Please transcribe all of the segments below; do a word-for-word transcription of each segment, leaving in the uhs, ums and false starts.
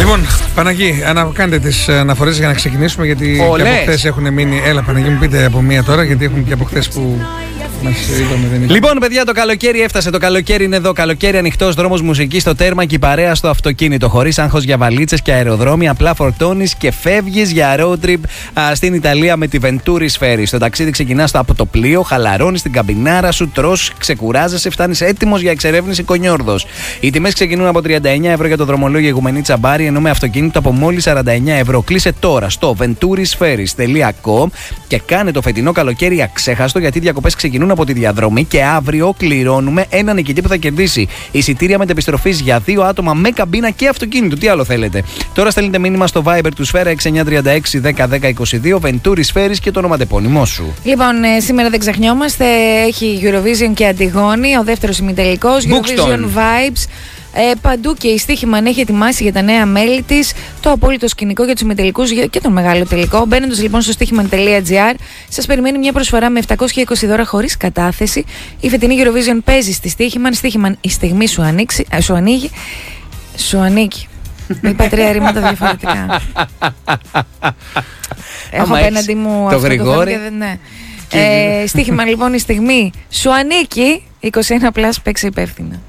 Λοιπόν, Παναγί, ανα, κάντε τις αναφορές για να ξεκινήσουμε, γιατί Ολές. και από χθες έχουν μείνει. Έλα, Παναγί, μου πείτε από μία τώρα, γιατί έχουν και από χθες που μας είπαμε δεν είναι. Λοιπόν, παιδιά, το καλοκαίρι έφτασε. Το καλοκαίρι είναι εδώ. Καλοκαίρι, ανοιχτός δρόμος μουσικής στο τέρμα και η παρέα στο αυτοκίνητο. Χωρίς άγχος για βαλίτσες και αεροδρόμια. Απλά φορτώνεις και φεύγεις για road trip α, στην Ιταλία με τη Venturis Ferries. Το ταξίδι ξεκινάς από το πλοίο, χαλαρώνεις την καμπινάρα σου, τρως, ξεκουράζεσαι, φτάνεις έτοιμος για εξερεύνηση Κονιόρδος. Οι τιμές ξεκινούν από τριάντα εννέα ευρώ για το δρομολόγιο Ηγουμενή Τσαμπάρη, ενώ με αυτοκίνητο από μόλις σαράντα εννέα ευρώ. Κλείσε τώρα στο venturis ferries τελεία com και κάνε το φετινό καλοκαίρι αξέχαστο, γιατί οι διακοπές ξεκινούν από τη διαδρομή και αύριο κληρώνουμε έναν νικητή που θα κερδίσει εισιτήρια μετεπιστροφής για δύο άτομα με καμπίνα και αυτοκίνητο. Τι άλλο θέλετε? Τώρα στέλνετε μήνυμα στο Viber του Σφαίρα έξι εννιά τρία έξι δέκα δέκα είκοσι δύο, Venturis Ferries και το ονοματεπώνυμό σου. Λοιπόν, ε, σήμερα δεν ξεχνιόμαστε. Έχει Eurovision και Αντιγόνη, ο δεύτερος ημιτελικός. Eurovision Vibes. Ε, παντού και η Στοίχημαν έχει ετοιμάσει για τα νέα μέλη της το απόλυτο σκηνικό για τους ημιτελικούς και τον μεγάλο τελικό. Μπαίνοντας λοιπόν στο στοίχημαν τελεία τζι άρ, σας περιμένει μια προσφορά με επτακόσια είκοσι δώρα χωρίς κατάθεση. Η φετινή Eurovision παίζει στη Στοίχημαν. Στοίχημαν, η στιγμή σου, ανοίξει, ε, σου ανοίγει. Σου ανήκει. Είπα τρία ρήματα διαφορετικά. Έχω απέναντι μου το αυτό Γρηγόρη. το θέμα και δεν, ναι. ε, Στοίχημαν λοιπόν, η στιγμή σου ανήκει. είκοσι ένα πλας, παίξε υπεύθυνα.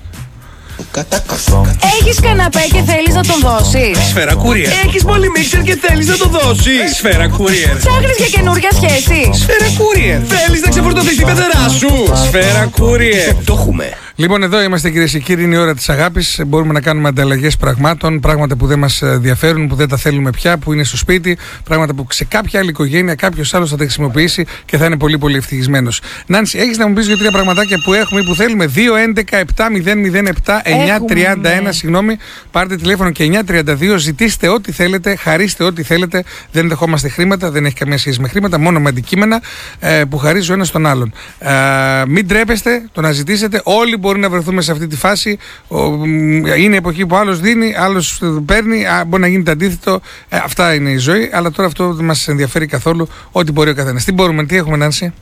Έχεις καναπέ και θέλεις να τον δώσεις? Σφαίρα Courier. Έχεις πολυμίξερ και θέλεις να τον δώσεις? Σφαίρα Courier. Ψάχνεις για καινούργια σχέση? Σφαίρα Courier. Θέλεις να ξεφορτωθείς την πεθερά σου? Σφαίρα Courier. Το έχουμε. Λοιπόν, εδώ είμαστε, κυρίες και κύριοι. Είναι η ώρα της αγάπης. Μπορούμε να κάνουμε ανταλλαγές πραγμάτων, πράγματα που δεν μας ενδιαφέρουν, που δεν τα θέλουμε πια, που είναι στο σπίτι, πράγματα που σε κάποια άλλη οικογένεια κάποιος άλλος θα τα χρησιμοποιήσει και θα είναι πολύ πολύ ευτυχισμένος. Νάνση, έχεις να μου πεις για τρία πραγματάκια που έχουμε ή που θέλουμε? δύο έντεκα επτά μηδέν μηδέν επτά εννιά τριάντα ένα, συγγνώμη, πάρτε τηλέφωνο και εννιά τριάντα δύο, ζητήστε ό,τι θέλετε, χαρίστε ό,τι θέλετε. Δεν δεχόμαστε χρήματα, δεν έχει καμία σχέση με χρήματα, μόνο με αντικείμενα ε, που χαρίζει ο ένας τον άλλον. Ε, μην τρέπεστε το να ζητήσετε. Όλοι μπορεί να βρεθούμε σε αυτή τη φάση. Είναι εποχή που άλλος δίνει, άλλος παίρνει, μπορεί να γίνει το αντίθετο. Ε, αυτά είναι η ζωή, αλλά τώρα αυτό δεν μας ενδιαφέρει καθόλου. Ό,τι μπορεί ο καθένας. Τι μπορούμε, τι έχουμε, Νάνση?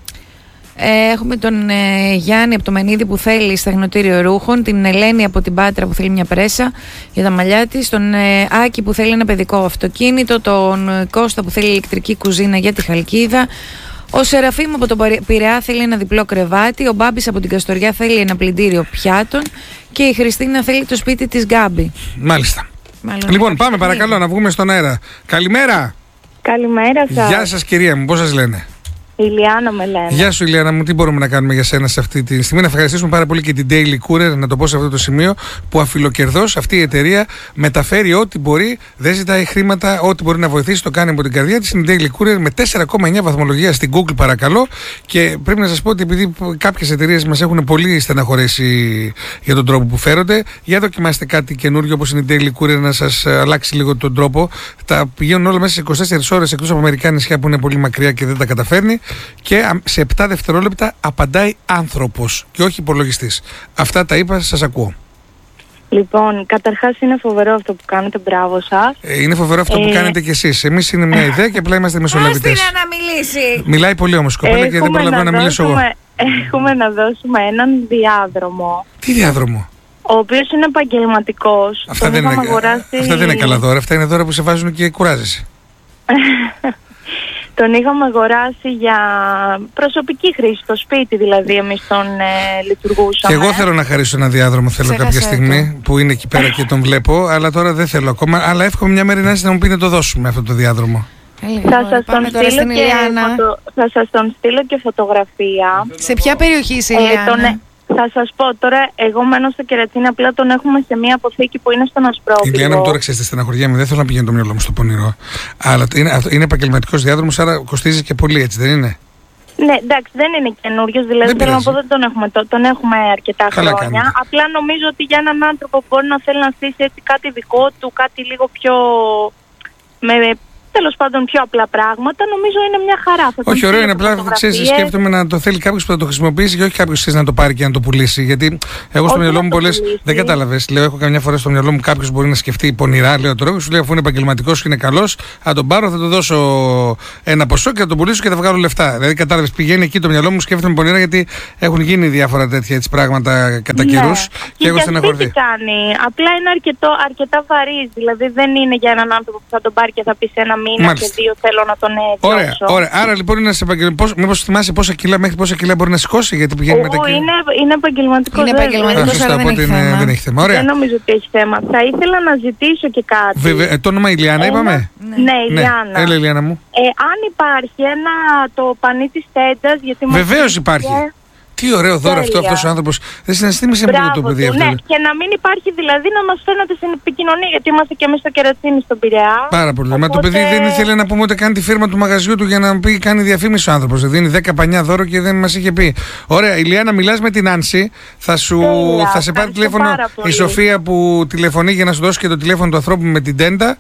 Ε, έχουμε τον ε, Γιάννη από το Μενίδη που θέλει στεγνοτήριο ρούχων, την Ελένη από την Πάτρα που θέλει μια πρέσα για τα μαλλιά της, τον ε, Άκη που θέλει ένα παιδικό αυτοκίνητο, τον ε, Κώστα που θέλει ηλεκτρική κουζίνα για τη Χαλκίδα, ο Σεραφείμ από τον Πειραιά θέλει ένα διπλό κρεβάτι, ο Μπάμπης από την Καστοριά θέλει ένα πλυντήριο πιάτων και η Χριστίνα θέλει το σπίτι της Γκάμπη. Μάλιστα. Μάλλον λοιπόν, πάμε παρακαλώ να βγούμε στον αέρα. Καλημέρα. Καλημέρα σας. Γεια σας, κυρία μου, πώς σας λένε? Ηλιάνα με λένε. Γεια σου, Ηλιάνα μου, τι μπορούμε να κάνουμε για σένα σε αυτή τη στιγμή? Να ευχαριστήσουμε πάρα πολύ και την Daily Courier, να το πω σε αυτό το σημείο, που αφιλοκερδώς αυτή η εταιρεία μεταφέρει ό,τι μπορεί, δεν ζητάει χρήματα, ό,τι μπορεί να βοηθήσει, το κάνει από την καρδιά της. Είναι η Daily Courier με τέσσερα κόμμα εννιά βαθμολογία στην Google, παρακαλώ. Και πρέπει να σας πω ότι επειδή κάποιες εταιρείες μας έχουν πολύ στεναχωρέσει για τον τρόπο που φέρονται, για δοκιμάστε κάτι καινούριο όπως είναι η Daily Courier να σας αλλάξει λίγο τον τρόπο. Τα πηγαίνουν όλα μέσα σε είκοσι τέσσερις ώρες, εκτός από μερικά νησιά που είναι πολύ μακριά και δεν τα καταφέρνει. Και σε επτά δευτερόλεπτα απαντάει άνθρωπος και όχι υπολογιστής. Αυτά τα είπα, σας ακούω. Λοιπόν, καταρχάς είναι φοβερό αυτό που κάνετε, μπράβο σας. Ε, είναι φοβερό αυτό ε... που κάνετε κι εσείς. Εμείς είναι μια ιδέα και απλά είμαστε μεσολαβητές. Άστε να μιλήσει. Μιλάει πολύ όμως η κοπέλα και δεν προλαβαίνω να, να μιλήσω εγώ. Έχουμε να δώσουμε έναν διάδρομο. Τι διάδρομο? Ο οποίος είναι επαγγελματικός. Αυτά, δεν είναι, αγοράσει... αυτά δεν είναι καλά δώρα. Αυτά είναι δώρα που σε βάζουν και κουράζεσαι. Τον είχαμε αγοράσει για προσωπική χρήση, στο σπίτι δηλαδή, εμείς τον ε, λειτουργούσαμε. Και εγώ θέλω να χαρίσω ένα διάδρομο, θέλω Ξέχασε κάποια στιγμή το. που είναι εκεί πέρα και τον βλέπω, αλλά τώρα δεν θέλω ακόμα. Αλλά εύχομαι μια μέρα να μου πει να το δώσουμε αυτό το διάδρομο. Θα σας, τον στείλω και φωτο... θα σας τον στείλω και φωτογραφία. Σε ποια περιοχή είσαι, ε, Ηλιάνα? τον... Θα σας πω τώρα, εγώ μένω στο Κερατσίνι, απλά τον έχουμε σε μια αποθήκη που είναι στον Ασπρόπυργο. Ηλιάνα μου, τώρα ξέρετε, στεναχωριά μου, δεν θέλω να πηγαίνει το μυαλό μου στο πονηρό. Αλλά είναι, είναι επαγγελματικός διάδρομος, άρα κοστίζει και πολύ, έτσι δεν είναι? Ναι, εντάξει, δεν είναι καινούριος, δηλαδή θέλω να πω δεν τον έχουμε, τον έχουμε αρκετά Καλά χρόνια. κάνετε. Απλά νομίζω ότι για έναν άνθρωπο που μπορεί να θέλει να στήσει έτσι κάτι δικό του, κάτι λίγο πιο με τέλος πάντων πιο απλά πράγματα, νομίζω είναι μια χαρά. Θα όχι, ωραίο είναι, απλά ξέρεις, σκέφτομαι να το θέλει κάποιος που θα το χρησιμοποιήσει και όχι κάποιος να το πάρει και να το πουλήσει. Γιατί εγώ στο μυαλό μου πολλές. Δεν κατάλαβες. Λέω, έχω καμιά φορά στο μυαλό μου κάποιος μπορεί να σκεφτεί πονηρά, λέω τώρα, σου λέει αφού είναι επαγγελματικός και είναι καλός, θα τον πάρω, θα του δώσω ένα ποσό και θα τον πουλήσω και θα βγάλω λεφτά. Δηλαδή κατάλαβες, πηγαίνει εκεί το μυαλό μου, σκέφτομαι πονηρά γιατί έχουν γίνει διάφορα τέτοια έτσι, πράγματα κατά ναι. καιρούς και, και εγώ στεναχωρηθεί. Τι κάνει. Απλά είναι αρκετό, αρκετά βαρύς. Δηλαδή δεν είναι για έναν άνθρωπο που θα τον πάρει και θα πει σε ένα μήνα Μάλιστα. και δύο θέλω να τον έτσι. Ωραία, ωραία. Άρα λοιπόν είναι επαγγελματικός. Μήπως θυμάσαι πόσα κιλά, μέχρι πόσα κιλά μπορεί να σηκώσει, γιατί πηγαίνει με τα κιλά. Είναι, είναι επαγγελματικό. Είναι επαγγελματικό, αλλά δεν έχει θέμα. Δεν έχει θέμα. Ωραία. Δεν νομίζω ότι έχει θέμα. Θα ήθελα να ζητήσω και κάτι. Βέβαια, ε, το όνομα Ηλιάνα ένα... είπαμε. Ναι, ναι Ηλιάνα. Έλα, Ηλιάνα μου. Ε, αν υπάρχει ένα το πανί της τέντας. Βεβαίως υπάρχει. Και... Τι ωραίο δώρο αυτό αυτός ο άνθρωπος. Δεν συναισθήμησε με το παιδί αυτό. Ναι, και να μην υπάρχει δηλαδή να μας φαίνεται στην επικοινωνία, γιατί είμαστε και εμείς στο Κερατσίνι στον Πειραιά. Πάρα πολύ. Οπότε... Μα το παιδί δεν ήθελε να πούμε ούτε καν τη φίρμα του μαγαζιού του για να πει κάνει διαφήμιση ο άνθρωπος. Δηλαδή δίνει δέκα πανιά δώρο και δεν μας είχε πει. Ωραία, Ηλιάνα, μιλάς με την Άνση. Θα, σου, Τέλεια, θα σε πάρει τηλέφωνο η Σοφία που τηλεφωνεί για να σου δώσει και το τηλέφωνο του ανθρώπου με την τέντα.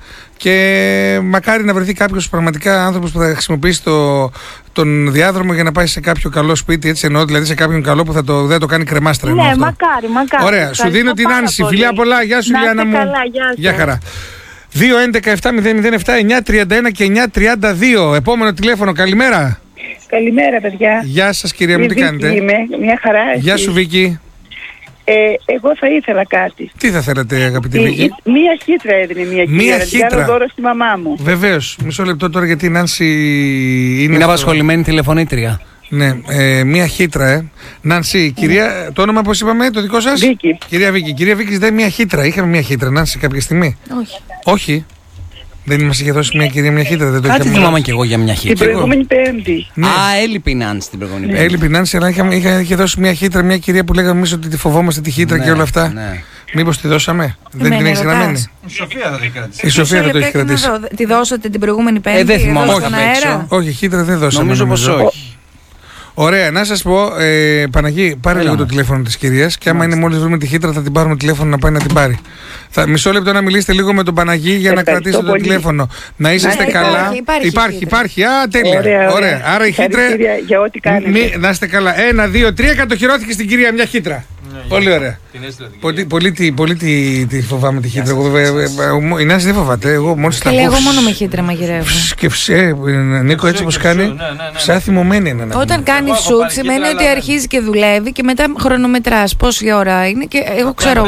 Και μακάρι να βρεθεί κάποιος πραγματικά άνθρωπος που θα χρησιμοποιήσει το, τον διάδρομο για να πάει σε κάποιο καλό σπίτι. Έτσι εννοώ, δηλαδή σε κάποιον καλό που θα το, δεν το κάνει κρεμάστρα. Ναι, μακάρι, μακάρι. Ωραία, σου δίνω την Άνση. Φιλιά πολλά, γεια σου, Ηλιάνα μου. Καλά, γεια, γεια χαρά. δύο έντεκα επτά μηδέν μηδέν επτά εννιά τριάντα ένα και εννιά τριάντα δύο. Επόμενο τηλέφωνο, καλημέρα. Καλημέρα, παιδιά. Γεια σας, κυρία μου, τι κάνετε? Είμαι, μια χαρά. Γεια σου, Βίκη. Ε, εγώ θα ήθελα κάτι. Τι θα θέλατε, αγαπητή Βίκη? Μία χύτρα έδινε μια κυρία. Μία χύτρα. δώρο στη μαμά μου. Βεβαίως. Μισό λεπτό τώρα γιατί η Νάνση είναι. Είναι απασχολημένη τηλεφωνήτρια. Ναι, ε, μία χύτρα, ε. Νάνση, κυρία, mm. το όνομα πώς είπαμε, το δικό σας? Βίκη. Κυρία Βίκη. Κυρία Βίκη, ζητάει μία χύτρα. Είχαμε μία χύτρα, Νάνση, κάποια στιγμή? Όχι. Όχι. Δεν μας είχε δώσει μια κυρία μια χύτρα, δεν το Κάτι θυμάμαι και εγώ για μια χύτρα. Την προηγούμενη Πέμπτη. Ναι. Α, έλειπε η Νάνση την προηγούμενη Πέμπτη. Έλειπε η Νάνση, αλλά είχε, είχε, είχε δώσει μια χύτρα, μια κυρία που λέγαμε εμείς ότι τη φοβόμαστε τη χύτρα ναι, και όλα αυτά. Ναι. Μήπως τη δώσαμε? Δεν την έχεις γραμμένη? Η Σοφία δεν την κρατήσει. Η Σοφία δεν το έχει κρατήσει. Τη δώσατε την προηγούμενη Πέμπτη? Ε, δεν θυμάμαι. Όχι, όχι, χύτρα δεν δώσαμε. Νομίζω πως όχι. Ωραία, να σας πω, ε, Παναγί, πάρε λίγο το τηλέφωνο της κυρίας και άμα είναι μόλις βρούμε τη χύτρα θα την πάρουμε τηλέφωνο να πάει να την πάρει. Θα, μισό λεπτό να μιλήσετε λίγο με τον Παναγί για να κρατήσετε το τηλέφωνο. Να είσαστε ναι, καλά. Υπάρχει, υπάρχει, υπάρχει, υπάρχει. Α, τέλεια. Ωραία, ωραία. ωραία. Άρα η χύτρα. Για ό,τι κάνετε. Μη, να είστε καλά. Ένα, δύο, τρία, κατοχυρώθηκε στην κυρία μια χύτρα. Ναι, πολύ ωραία. Πολύ, πολύ, πολύ, πολύ τη, τη φοβάμαι τη χύτρα. Εγώ, η Νάση δεν φοβάται. Εγώ μόλις τα πω. Εγώ μόνο με χύτρα μαγειρεύω. Σκεφτέ, Νίκο, έτσι όπως κάνει. Ψά θυμωμένη είναι. Όταν κάνει σουτ σημαίνει ότι αρχίζει και δουλεύει και μετά χρονομετράς πόση ώρα είναι και εγώ ξέρω.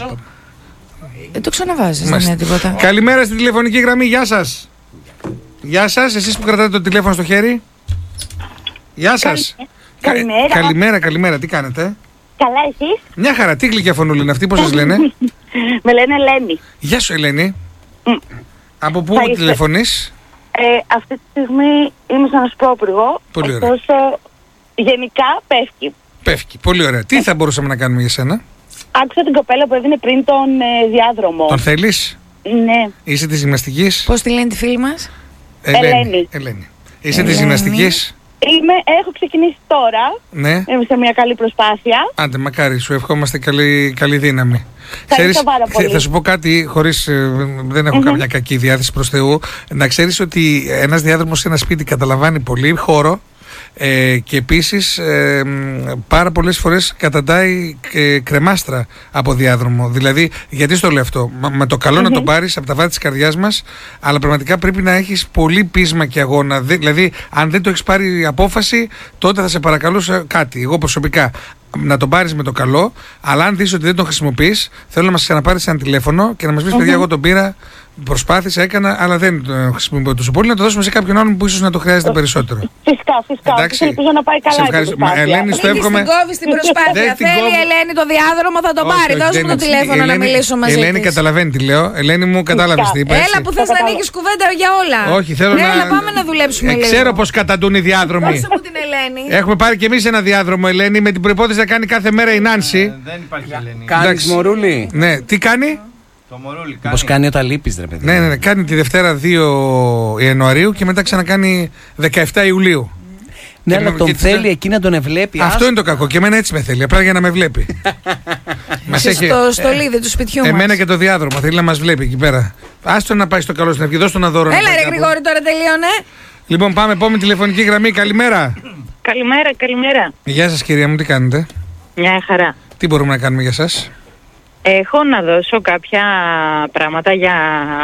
Δεν το ξαναβάζεις, δεν είναι τίποτα. Καλημέρα στην τηλεφωνική γραμμή, γεια σας. Γεια σας, εσείς που κρατάτε το τηλέφωνο στο χέρι. Γεια σας. Καλημέρα. Καλημέρα, καλημέρα, τι κάνετε? Καλά, εσείς? Μια χαρά, τι γλυκιά φωνούλη είναι αυτή, πώς σας λένε? Με λένε Ελένη. Γεια σου, Ελένη. Mm. Από πού τηλεφωνείς? Ε, αυτή τη στιγμή είμαι σαν ασπρόπουργο. Πολύ ωραία. Ωστόσο, γενικά πέφτει. Πέφτει, πολύ ωραία. Τι θα μπορούσαμε να κάνουμε για σένα? Άκουσα την κοπέλα που έδινε πριν τον ε, διάδρομο. Τον θέλεις? Ναι. Είσαι της γυμναστικής? Πώς τη λένε τη φίλη μας? Ελένη. Ελένη. Ελένη. Είσαι της γυμναστικής? Είμαι, έχω ξεκινήσει τώρα. Ναι. Είμαι σε μια καλή προσπάθεια. Άντε, μακάρι, σου ευχόμαστε καλή, καλή δύναμη. Ξέρεις, πάρα πολύ. Θα σου πω κάτι, χωρίς, δεν έχω mm-hmm. καμιά κακή διάθεση προς Θεού. Να ξέρεις ότι ένας διάδρομος σε ένα σπίτι καταλαμβάνει πολύ χώρο. Ε, και επίσης ε, πάρα πολλές φορές καταντάει ε, κρεμάστρα από διάδρομο. Δηλαδή, γιατί στο λέω αυτό? Με, με το καλό mm-hmm. να το πάρεις από τα βάθη της καρδιάς μας, αλλά πραγματικά πρέπει να έχεις πολύ πείσμα και αγώνα. Δε, δηλαδή, αν δεν το έχεις πάρει απόφαση, τότε θα σε παρακαλούσα κάτι. Εγώ προσωπικά να τον πάρεις με το καλό, αλλά αν δεις ότι δεν τον χρησιμοποιείς, θέλω να μας ξαναπάρεις ένα τηλέφωνο και να μας πεις: mm-hmm. παιδιά, εγώ τον πήρα. Προσπάθησα, έκανα, αλλά δεν το χρησιμοποιώ τόσο πολύ. Να το δώσουμε σε κάποιον άλλον που ίσως να το χρειάζεται περισσότερο. Φυσικά, φυσικά. Εντάξει. Ελπίζω να πάει καλά. Σε ευχαριστώ. Μα, Ελένη, στο εύχομαι. Μην την κόβει την προσπάθεια. Θέλει η Ελένη το διάδρομο, θα το πάρει. Δώσ' μου το τηλέφωνο να μιλήσω μαζί της. Ελένη, καταλαβαίνει τι λέω. Ελένη μου, κατάλαβες τι είπα. Έλα που θες να ανοίξεις κουβέντα για όλα. Όχι, θέλω να. Έλα, πάμε να δουλέψουμε λίγο. Ξέρω πως καταντούν οι διάδρομοι. Δώσε μου την Ελένη. Έχουμε πάρει κι εμείς ένα διάδρομο, Ελένη, με την προϋπόθεση να κάνει κάθε μέρα η Νάνση. Δεν υπάρχει Ελένη. Κάνεις μωρούλι. Ναι, τι κάνει? Πώς κάνει όταν λείπεις, ρε παιδί? Ναι, ναι, ναι, κάνει τη Δευτέρα δύο Ιανουαρίου και μετά ξανακάνει δεκαεφτά Ιουλίου. Ναι, αλλά τον θέλει εκεί να τον ευλέπει. Αυτό είναι το κακό. Και εμένα έτσι με θέλει. Απλά για να με βλέπει. Μας έχει... Στο στολίδι του σπιτιού μας. Εμένα και το διάδρομο. Θέλει να μας βλέπει εκεί πέρα. Άστο να πάει στο καλό στην ευχή. Δώσ' τον αδώρο. Έλα, ρε Γρηγόρη, τώρα τελείωνε. Λοιπόν, πάμε, επόμενη τηλεφωνική γραμμή. Καλημέρα. Καλημέρα, καλημέρα. Γεια σας, κυρία μου, τι κάνετε? Μια χαρά. Τι μπορούμε να κάνουμε για σας? Έχω να δώσω κάποια πράγματα για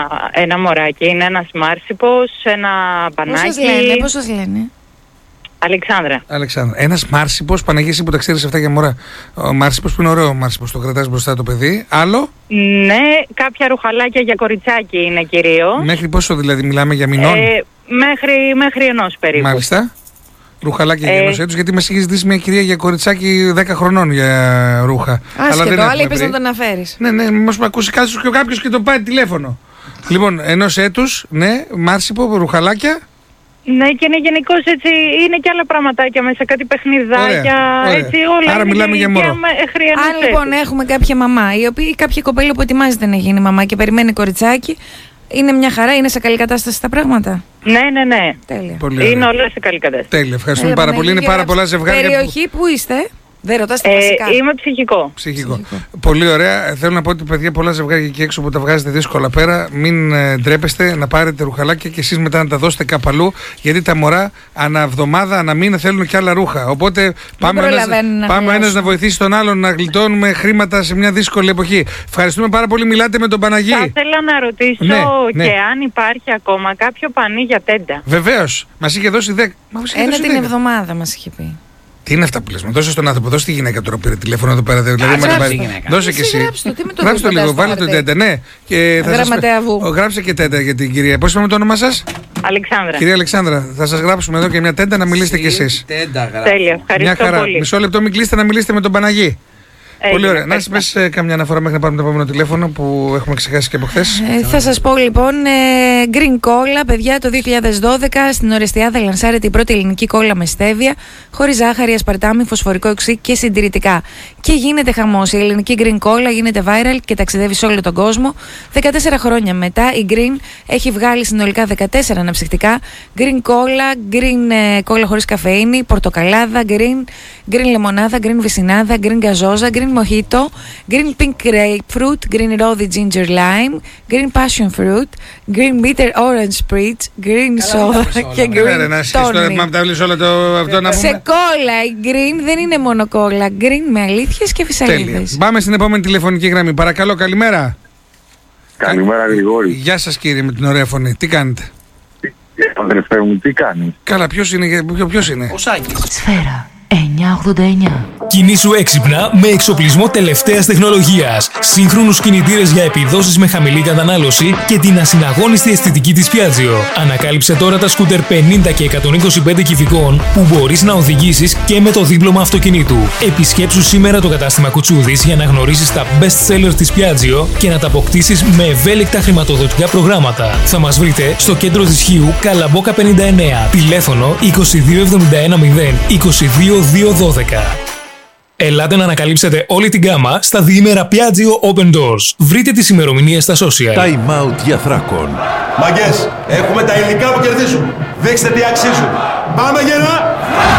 ένα μωράκι. Είναι ένας μάρσιπος, ένα μπανάκι. Πώς σας λένε, πώς σας λένε? Αλεξάνδρα. Αλεξάνδρα. Ένας μάρσιπος, Παναγία, εσύ που τα ξέρεις αυτά για μωρά. Ο μάρσιπος που είναι ωραίο, ο μάρσιπος, το κρατάς μπροστά το παιδί. Άλλο. Ναι, κάποια ρουχαλάκια για κοριτσάκι είναι κυρίως. Μέχρι πόσο δηλαδή μιλάμε, για μηνών? Ε, μέχρι, μέχρι ενός περίπου. Μάλιστα. Ρουχαλάκια για Ε, ενός έτους, γιατί μας έχει ζητήσει μια κυρία για κοριτσάκι δέκα χρονών για ρούχα. Άσχετο, έχουμε άλλη είπες βρει. να το αναφέρεις. Ναι, ναι, μήπως με ακούσει κάποιος και τον πάρει τηλέφωνο. Λοιπόν, ενός έτους, ναι, μάρσιπο, ρουχαλάκια. Ναι, και είναι γενικώς έτσι, είναι και άλλα πραγματάκια μέσα, κάτι παιχνιδάκια, Ωραία, ωραία. έτσι όλα. Άρα είναι μιλάμε για μωρό. μέχρι ενός Αν λοιπόν έτους. έχουμε κάποια μαμά, η οποία, κάποια κοπέλα που ετοιμάζεται να γίνει μαμά και περιμένει κοριτσάκι, είναι μια χαρά, είναι σε καλή κατάσταση τα πράγματα. Ναι, ναι, ναι. Τέλεια. Πολύ ωραία. Είναι όλα σε καλή κατάσταση. Τέλεια, ευχαριστούμε Έλα, πάρα πολύ. Είναι Παναγία, πάρα πολλά ζευγάρια. που- Περιοχή που είστε, δεν ρωτάς τα Ε, βασικά. είμαι ψυχικό. Ψυχικό. Πολύ ωραία. Θέλω να πω ότι παιδιά, πολλά ζευγάρια εκεί έξω που τα βγάζετε δύσκολα πέρα, μην ε, ντρέπεστε να πάρετε ρουχαλάκια και εσείς μετά να τα δώσετε κάπου αλλού. Γιατί τα μωρά ανά εβδομάδα, ανά μήνα θέλουν και άλλα ρούχα. Οπότε πάμε ένας, προλαβαίνουν να πάμε ένας χρειάσουν. να βοηθήσει τον άλλον να γλιτώνουμε χρήματα σε μια δύσκολη εποχή. Ευχαριστούμε πάρα πολύ. Μιλάτε με τον Παναγί. Θα ήθελα να ρωτήσω Ναι, ναι. και αν υπάρχει ακόμα κάποιο πανί για τέντα. Βεβαίως. Μας είχε δώσει δέκα. Μα μας είχε Ένα δώσει την δέκα. εβδομάδα μας είχε πει. Τι είναι αυτά που λες, μου δώσε στον άνθρωπο, δώσε τη γυναίκα τώρα που πήρε τηλέφωνο εδώ πέρα. Δηλαδή, Κάτσε, μα γράψε πάρει- τη γυναίκα. Δώσε Εσύ και εσύ. γράψτε το, τι με το Γράψτε το δίπλα λίγο, στο βάλε το χαρτί. τέντα, ναι. Και θα σας- Γραμματέα Βου. Ο, γράψε και τέντα για την κυρία. Πώς είπαμε το όνομά σας? Αλεξάνδρα. Κυρία Αλεξάνδρα, θα σας γράψουμε εδώ και μια τέντα να μιλήσετε κι εσείς. Τέντα γράφει. Τέλεια, Μια ευχαριστώ χαρά. πολύ. Μισό λεπτό, μην κλείσετε να μιλήσετε με τον Παναγί. Έγινε, Πολύ ωραία. Να σας ευχαριστώ. πες ε, καμιά αναφορά μέχρι να πάρουμε το επόμενο τηλέφωνο που έχουμε ξεχάσει και από χθες. Ε, θα σας πω λοιπόν, ε, Green Cola, παιδιά, το δύο χιλιάδες δώδεκα στην Ορεστιάδα λανσάρεται η πρώτη ελληνική κόλλα με στέβια, χωρίς ζάχαρη, ασπαρτάμι, φωσφορικό οξύ και συντηρητικά. Και γίνεται χαμός. Η ελληνική Green Cola γίνεται viral και ταξιδεύει σε όλο τον κόσμο. δεκατέσσερα χρόνια μετά, η Green έχει βγάλει συνολικά δεκατέσσερα αναψυκτικά. Green Cola, Green ε, Cola χωρίς καφεΐνη, πορτοκαλάδα, Green, Green λεμονάδα, Green βυσινάδα, Green γκαζόζα, Green mojito, Green pink grapefruit, Green rosy ginger lime, Green passion fruit, Green bitter orange spritz, Green soda και Έλα, ρε, να Green αρχίσεις τώρα tonic. να τα βλέπει όλο το αυτό να Σε πούμε. κόλλα η Green δεν είναι μόνο κόλλα. Green με αλήθειες και Τέλεια. φυσαλίδες. Πάμε στην επόμενη τηλεφωνική γραμμή. Παρακαλώ, καλημέρα. Καλημέρα Γρηγόρη. Γεια σας κύριε με την ωραία φωνή. Τι κάνετε? Αδερφέ μου, τι κάνει? Καλά, ποιος είναι, ποιο- ποιος είναι? Ο Σάκης. Σφαίρα εννιακόσια ογδόντα εννιά. Κινήσου έξυπνα με εξοπλισμό τελευταίας τεχνολογίας, σύγχρονους κινητήρες για επιδόσεις με χαμηλή κατανάλωση και την ασυναγώνιστη αισθητική της Piaggio. Ανακάλυψε τώρα τα σκούτερ πενήντα και εκατόν είκοσι πέντε κυβικών που μπορείς να οδηγήσεις και με το δίπλωμα αυτοκινήτου. Επισκέψου σήμερα το κατάστημα Κουτσούδης για να γνωρίσεις τα best sellers της Piaggio και να τα αποκτήσεις με ευέλικτα χρηματοδοτικά προγράμματα. Θα μας βρείτε στο κέντρο της Χίου, Καλαμπόκα πενήντα εννέα, τηλέφωνο είκοσι δύο εβδομήντα ένα μηδέν είκοσι δύο δύο δώδεκα. Ελάτε να ανακαλύψετε όλη την γκάμα στα διήμερα Piaggio Open Doors. Βρείτε τις ημερομηνίες στα social. Time out για Θράκον. Μαγκές, έχουμε τα υλικά που κερδίζουν. Δείξτε τι αξίζουν. Πάμε γερά!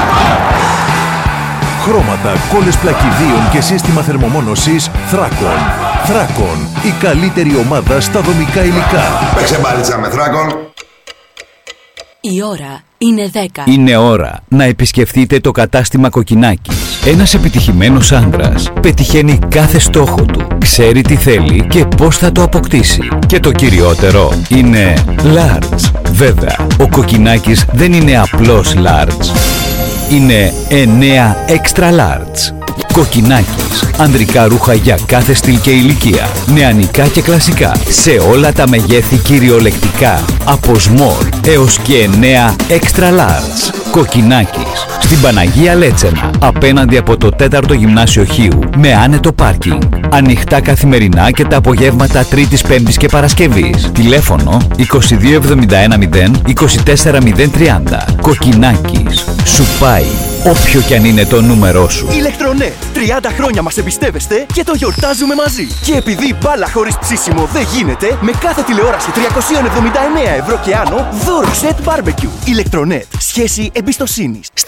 Χρώματα, κόλλες πλακιδίων και σύστημα θερμομόνωσης Θράκον. Θράκον, η καλύτερη ομάδα στα δομικά υλικά. Παίξε μπάλιτσα με Θράκον. Η ώρα είναι δέκα. Είναι ώρα να επισκεφτείτε το κατάστημα Κοκκινάκης. Ένας επιτυχημένος άντρας πετυχαίνει κάθε στόχο του, ξέρει τι θέλει και πώς θα το αποκτήσει. Και το κυριότερο είναι large. Βέβαια, ο Κοκκινάκης δεν είναι απλώς large. Είναι εννέα extra large. Κοκκινάκης. Ανδρικά ρούχα για κάθε στυλ και ηλικία. Νεανικά και κλασικά. Σε όλα τα μεγέθη κυριολεκτικά. Από small έως και εννέα extra large. Κοκκινάκης. Στην Παναγία Λέτσενα. Απέναντι από το τέταρτο Γυμνάσιο Χίου. Με άνετο πάρκινγκ. Ανοιχτά καθημερινά και τα απογεύματα Τρίτης, Πέμπτης και Παρασκευής. Τηλέφωνο είκοσι δύο εβδομήντα ένα μηδέν είκοσι τέσσερα μηδέν τριάντα. Κοκκινάκης. Σου πάει όποιο κι αν είναι το νούμερό σου. Ηλεκτρονέτ. τριάντα χρόνια μας εμπιστεύεστε και το γιορτάζουμε μαζί. Και επειδή μπάλα χωρίς ψήσιμο δεν γίνεται, με κάθε τηλεόραση τριακόσια εβδομήντα εννέα ευρώ και άνω, δώρο σετ μπάρμπεκιου. Ηλεκτρονέτ. Σχέση εμπιστοσύνης.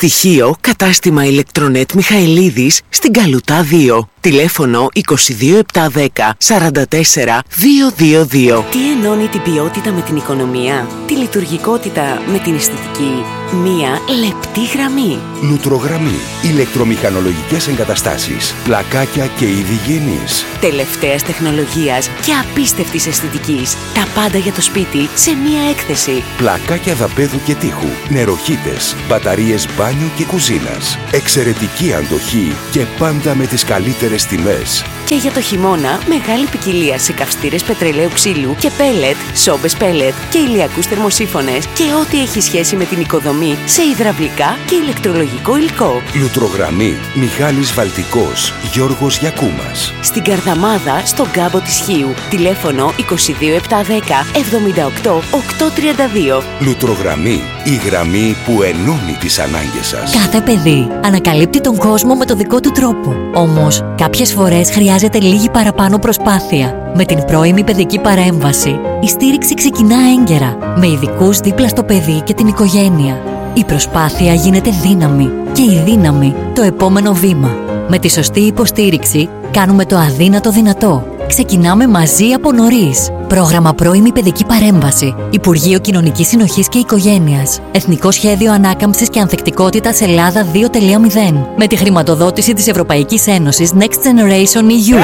Στοιχείο κατάστημα ηλεκτρονέτ Μιχαηλίδης στην Καλουτά δύο. Τηλέφωνο είκοσι δύο επτακόσια δέκα σαράντα τέσσερα διακόσια είκοσι δύο. Τι ενώνει την ποιότητα με την οικονομία, τη λειτουργικότητα με την αισθητική? Μία λεπτή γραμμή. Λουτρογραμμή. Ηλεκτρομηχανολογικές εγκαταστάσεις. Πλακάκια και είδη γέννης. Τελευταίας τεχνολογίας και απίστευτης αισθητικής. Τα πάντα για το σπίτι σε μία έκθεση. Πλακάκια δαπέδου και τείχου. Νεροχύτες. Μπαταρίες μπάνιου και κουζίνας. Εξαιρετική αντοχή και πάντα με τις καλύτερες τιμές. Και για το χειμώνα, μεγάλη ποικιλία σε καυστήρες πετρελαίου ξύλου και πέλετ, σόμπες πέλετ και ηλιακούς θερμοσύφωνες και ό,τι έχει σχέση με την οικοδομή σε υδραυλικά και ηλεκτρολογικό υλικό. Λουτρογραμμή. Μιχάλης Βαλτικός. Γιώργος Γιακούμας. Στην Καρδαμάδα, στον κάμπο της Χίου. Τηλέφωνο είκοσι δύο επτακόσια δέκα εβδομήντα οκτώ οκτακόσια τριάντα δύο. Λουτρογραμμή. Η γραμμή που ενώνει τις ανάγκες σας. Κάθε παιδί ανακαλύπτει τον κόσμο με το δικό του τρόπο. Όμως, κάποιες φορές χρειάζεται λίγη παραπάνω προσπάθεια. Με την πρώιμη παιδική παρέμβαση, η στήριξη ξεκινά έγκαιρα, με ειδικούς δίπλα στο παιδί και την οικογένεια. Η προσπάθεια γίνεται δύναμη και η δύναμη το επόμενο βήμα. Με τη σωστή υποστήριξη κάνουμε το αδύνατο δυνατό. Ξεκινάμε μαζί από νωρίς. Πρόγραμμα Πρώιμη Παιδική Παρέμβαση. Υπουργείο Κοινωνικής Συνοχής και Οικογένειας. Εθνικό Σχέδιο Ανάκαμψης και Ανθεκτικότητας Ελλάδα δύο κόμμα μηδέν. Με τη χρηματοδότηση της Ευρωπαϊκής Ένωσης Next Generation ι γιου.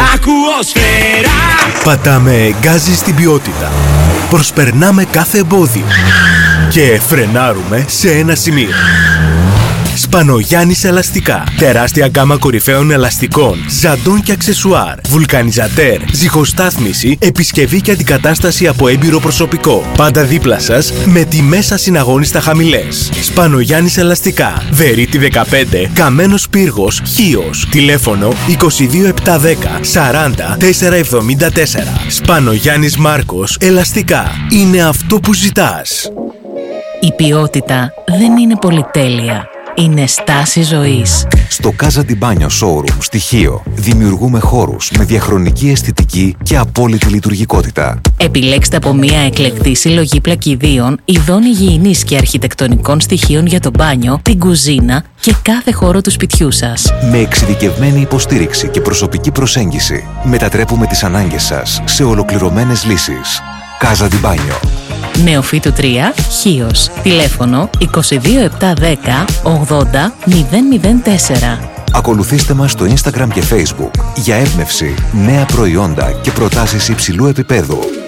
Πατάμε γκάζι στην ποιότητα. Προσπερνάμε κάθε εμπόδιο. Και φρενάρουμε σε ένα σημείο. Σπανογιάννης Ελαστικά. Τεράστια γκάμα κορυφαίων ελαστικών, ζαντών και αξεσουάρ, βουλκανιζατέρ, ζυγοστάθμιση, επισκευή και αντικατάσταση από έμπειρο προσωπικό. Πάντα δίπλα σας με τιμές ασυναγώνιστα χαμηλές. Σπανογιάννης Ελαστικά. Βερίτη δεκαπέντε, Καμένος Πύργος, Χίος. Τηλέφωνο είκοσι δύο επτακόσια δέκα σαράντα τέσσερα εβδομήντα τέσσερα. Σπανογιάννης Μάρκος Ελαστικά. Είναι αυτό που ζητάς. Η ποιότητα δεν είναι πολυτέλεια. Είναι στάση ζωής. Στο Casa di Bagno Showroom στοιχείο δημιουργούμε χώρους με διαχρονική αισθητική και απόλυτη λειτουργικότητα. Επιλέξτε από μια εκλεκτή συλλογή πλακιδίων, ειδών υγιεινής και αρχιτεκτονικών στοιχείων για το μπάνιο, την κουζίνα και κάθε χώρο του σπιτιού σας. Με εξειδικευμένη υποστήριξη και προσωπική προσέγγιση, μετατρέπουμε τις ανάγκες σας σε ολοκληρωμένες λύσεις. Casa di Bagno. Νεοφύτου τρία, Χίος. Τηλέφωνο είκοσι δύο επτακόσια δέκα ογδόντα μηδέν μηδέν τέσσερα. Ακολουθήστε μας στο Instagram και Facebook για έμπνευση, νέα προϊόντα και προτάσεις υψηλού επίπεδου.